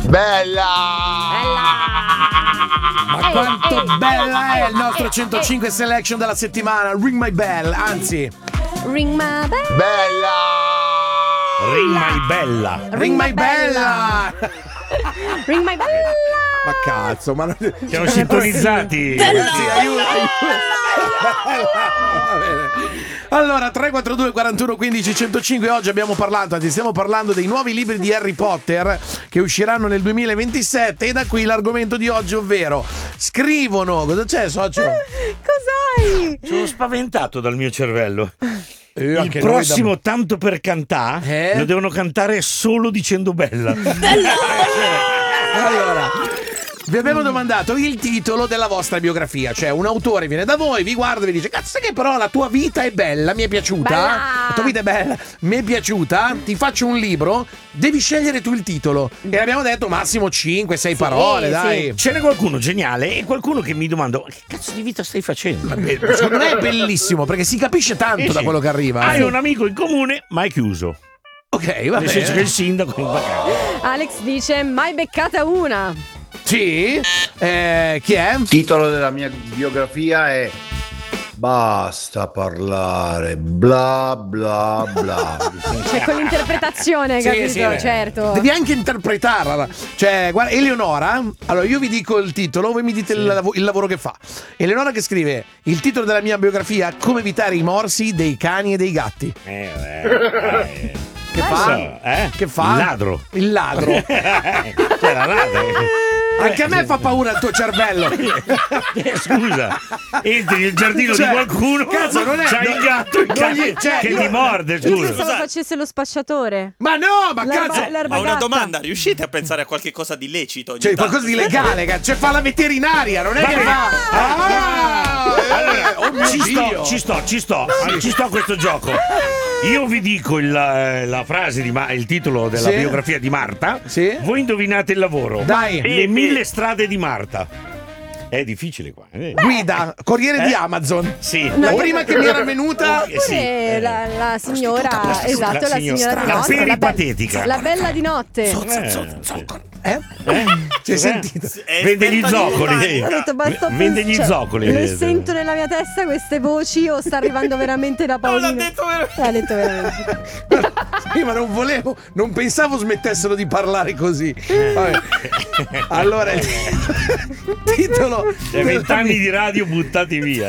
Bella! Ma quanto bella è il nostro 105 selection della settimana. Ring my bell, anzi Ring my bell. Bella! Ring my bella. Ring my bella. Ring my bella. Ma cazzo, ma non... Siamo sintonizzati. Ragazzi, aiuto. Va bene. Allora, 342 41 15 105. Oggi stiamo parlando dei nuovi libri di Harry Potter che usciranno nel 2027. E da qui l'argomento di oggi, ovvero scrivono. Cosa c'è, socio? Cos'hai? Sono spaventato dal mio cervello. Il Anche prossimo noi tanto per cantare lo devono cantare solo dicendo bella. Allora, vi abbiamo domandato il titolo della vostra biografia. Cioè, un autore viene da voi, vi guarda e vi dice: cazzo, che però la tua vita è bella, mi è piaciuta. Bella. La tua vita è bella, mi è piaciuta. Ti faccio un libro, devi scegliere tu il titolo. E abbiamo detto massimo 5-6 parole, dai. Ce n'è qualcuno geniale e qualcuno che mi domanda: che cazzo di vita stai facendo? Secondo me è bellissimo perché si capisce tanto da quello che arriva. Hai un amico in comune, ma è chiuso. Ok, va Nel senso che bene. il sindaco è in vacanza. Alex dice: mai beccata una. Sì? Chi è? Il titolo della mia biografia è Basta parlare, bla bla bla. Cioè, con l'interpretazione, Sì, capito? sì, Certo. Devi anche interpretarla. Cioè, guarda, Eleonora, allora io vi dico il titolo, voi mi dite il lavoro che fa. Eleonora che scrive: il titolo della mia biografia: come evitare i morsi dei cani e dei gatti. Che fa? Che fa? Il ladro. Il ladro. Cioè, la ladra. Anche a me fa paura il tuo cervello. Scusa, entri nel giardino Cioè, di qualcuno, cazzo, non è- c'hai il gatto che ti morde, Io scusa. pensavo facesse lo spacciatore. Ma no, ma L'erba- cazzo. l'erba Ma una gatta. domanda, riuscite a pensare a qualche cosa di lecito? ogni Cioè, tanto? qualcosa di legale, cazzo. Cioè, fa la veterinaria, non è che fa. Allora, Oh mio Dio. ci sto a questo gioco. Io vi dico la frase il titolo della Sì. biografia di Marta. Sì. Voi indovinate il lavoro. Dai. Le 1000 strade di Marta. È difficile qua. Guida, corriere di Amazon. Sì. La prima che mi era venuta. Oppure la signora, esatto, la signora di La notte. peripatetica. La bella di notte. Ci hai sentito? Vende gli zoccoli. Ho detto, basta Vende gli zoccoli. Le sento nella mia testa queste voci o sta arrivando veramente da Paolino? l'ha detto veramente. L'ha detto veramente. Sì, ma non pensavo smettessero di parlare così. Vabbè. Allora, il titolo. 20 anni di radio buttati via.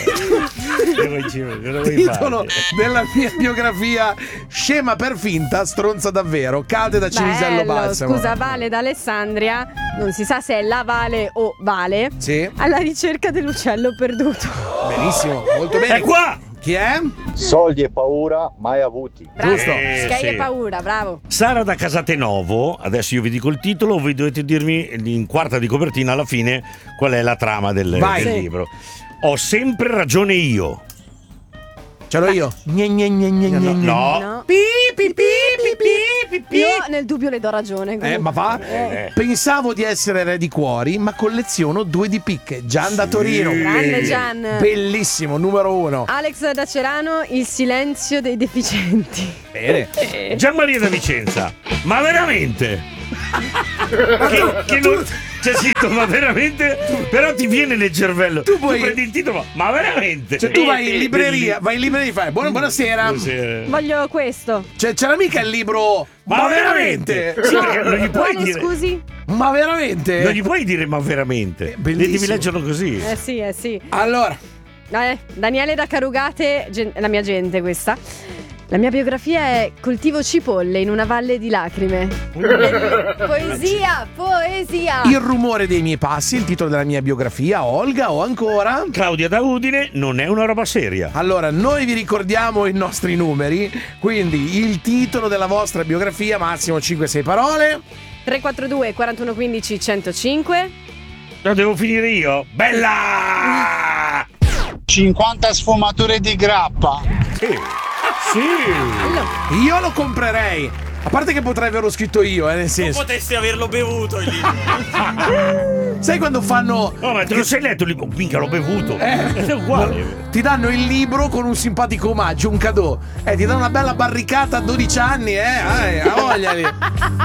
Titolo della mia biografia: scema per finta, stronza davvero. Cade da Cinisello Bello, Balsamo. scusa, Vale da Alessandria. Non si sa se è la Vale o Vale. Sì. Alla ricerca dell'uccello perduto. Benissimo, molto bene. È qua! Chi è? Soldi e paura mai avuti. Bravo. Giusto. Sky e sì. paura, bravo. Sara da Casatenovo, adesso io vi dico il titolo, voi dovete dirmi in quarta di copertina alla fine qual è la trama del Vai. libro. Ho sempre ragione io. Ce l'ho io. No. No. Pi, pi, pi, pi, pi, pi. Io nel dubbio le do ragione. comunque. Ma va? Pensavo di essere re di cuori, ma colleziono 2 di picche. Gian da Torino. Grande Gian. Bellissimo, numero 1. Alex da Cerano, il silenzio dei deficienti. Bene. Gianmaria da Vicenza. Ma veramente? che non c'è scritto ma veramente? Però ti viene nel cervello. Tu prendi il titolo, ma veramente? Cioè tu vai in libreria e fai buonasera. Voglio questo. C'è mica il libro ma veramente? Sì, perché non gli puoi Quale, dire. scusi? Ma veramente? Non gli puoi dire ma veramente. Bellissimo. Devi leggerlo così. Sì, sì. Allora, Daniele da Carugate, la mia gente questa. La mia biografia è coltivo cipolle in una valle di lacrime. Poesia, poesia. il rumore dei miei passi, il titolo della mia biografia, Olga o ancora. Claudia da Udine non è una roba seria. Allora, noi vi ricordiamo i nostri numeri, quindi il titolo della vostra biografia, massimo 5-6 parole. 342 41 15 105. Lo devo finire io? Bella! 50 sfumature di grappa. Sì. Io lo comprerei. A parte che potrei averlo scritto io, nel Non senso. potessi averlo bevuto il libro. Sai quando fanno. No, ma te lo sei letto il libro? Minchia, l'ho bevuto. È uguale. Ti danno il libro con un simpatico omaggio, un cadeau. Ti danno una bella barricata a 12 anni, ha voglia lì.